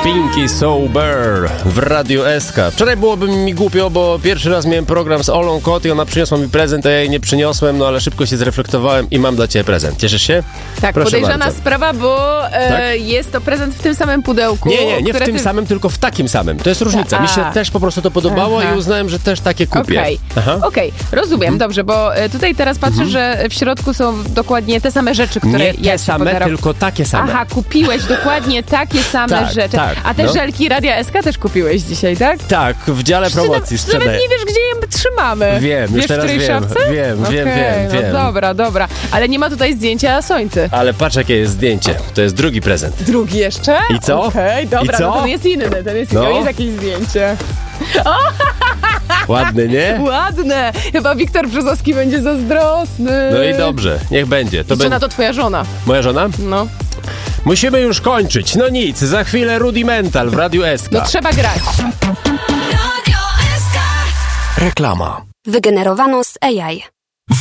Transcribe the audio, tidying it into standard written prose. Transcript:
Pinky Sober w Radiu SK. Wczoraj byłoby mi głupio, bo pierwszy raz miałem program z Olą Kot i ona przyniosła mi prezent, a ja jej nie przyniosłem, no ale szybko się zreflektowałem i mam dla ciebie prezent. Cieszysz się? Tak, proszę podejrzana bardzo. sprawa, bo Tak? jest to prezent w tym samym pudełku. Nie w tym samym, tylko w takim samym. To jest różnica. Mi się też po prostu to podobało i uznałem, że też takie kupię. Okej, rozumiem, dobrze, bo tutaj teraz patrzę, że w środku są dokładnie te same rzeczy, które Nie ja te ci same, podarowałam. tylko takie same. Aha, kupiłeś dokładnie takie same Tak, rzeczy. tak, A te no. żelki Radia SK też kupiłeś dzisiaj, tak? Tak, w dziale promocji Ty nawet nie wiesz, gdzie je trzymamy. Wiem, już wiesz, teraz w której wiem. szafce? Wiem. No dobra. Ale nie ma tutaj zdjęcia Sońcy. Ale patrz, jakie jest zdjęcie. To jest drugi prezent. Drugi jeszcze? I co? Okej, dobra, I co? no ten jest inny, No. jest jakieś zdjęcie. Ładny, nie? Ładne! Chyba Wiktor Brzozowski będzie zazdrosny. No i dobrze, niech będzie. To na to twoja żona. Moja żona? No. Musimy już kończyć. No nic, za chwilę Rudimental w Radiu SK. No trzeba grać. Reklama. Wygenerowano z AI.